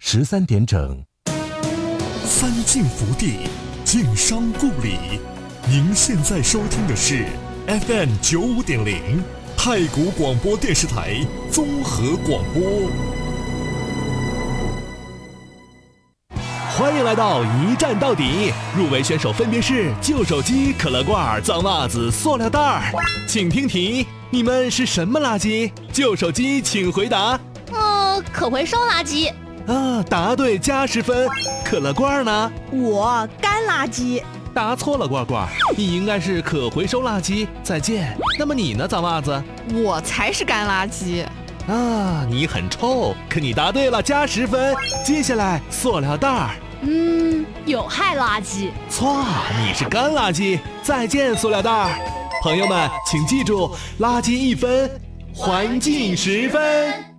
13点整。 三晋福地，晋商故里。您现在收听的是 FM 95.0太谷广播电视台综合广播。 欢迎来到一站到底，入围选手分别是旧手机、可乐罐、脏袜子、塑料袋。请听题，你们是什么垃圾？旧手机请回答。 可回收垃圾。 答对加10分。可乐罐呢？ 我干垃圾。 答错了，罐罐，你应该是可回收垃圾。再见。那么你呢，脏袜子？ 我才是干垃圾。 你很臭，可你答对了，加10分。接下来，塑料袋。 有害垃圾。 错，你是干垃圾。再见，塑料袋。朋友们，请记住，垃圾1分，环境10分。